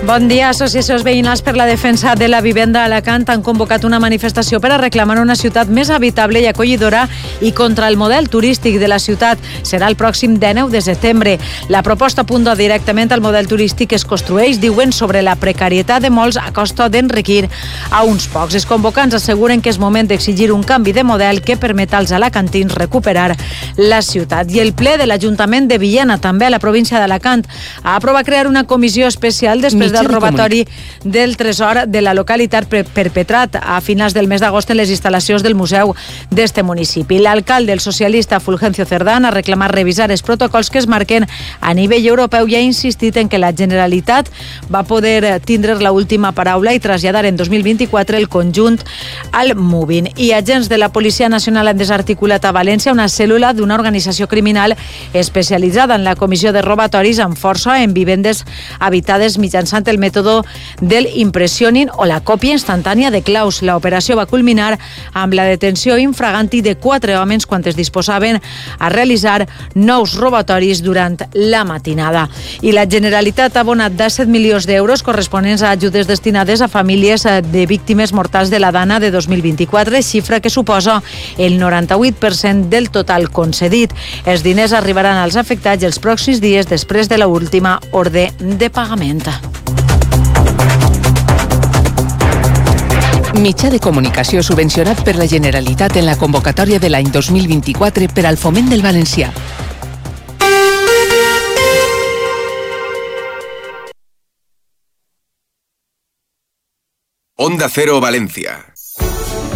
Bon dia. Associacions veïnals per la defensa de la vivenda a Alacant han convocat una manifestació per a reclamar una ciutat més habitable i acollidora i contra el model turístic de la ciutat. Serà el pròxim 19 de setembre. La proposta apunta directament al model turístic que es construeix, diuen, sobre la precarietat de molts a costa d'enriquir a uns pocs. Els convocants asseguren que és moment d'exigir un canvi de model que permet als alacantins recuperar la ciutat. I el ple de l'Ajuntament de Villena, també a la província d'Alacant, ha aprovat crear una comissió especial després del robatori del tresor de la localitat perpetrat a finals del mes d'agost en les instal·lacions del museu d'este municipi. L'alcalde, el socialista Fulgencio Cerdán, ha reclamat revisar els protocols que es marquen a nivell europeu i ha insistit en que la Generalitat va poder tindre l'última paraula i traslladar en 2024 el conjunt al Movin. I agents de la Policia Nacional han desarticulat a València una cèl·lula d'una organització criminal especialitzada en la comissió de robatoris amb força en vivendes habitades mitjançant el mètode del impressioning o la còpia instantània de claus. L'operació va culminar amb la detenció infraganti de 4 homes quan es disposaven a realitzar nous robatoris durant la matinada. I la Generalitat ha abonat 17 milions d'euros corresponents a ajudes destinades a famílies de víctimes mortals de la Dana de 2024, xifra que suposa el 98% del total concedit. Els diners arribaran als afectats els pròxims dies després de l'última ordre de pagament. Mitjà de comunicació subvencionat per la Generalitat en la convocatòria de l'any 2024 per al foment del valencià. Onda Cero Valencia.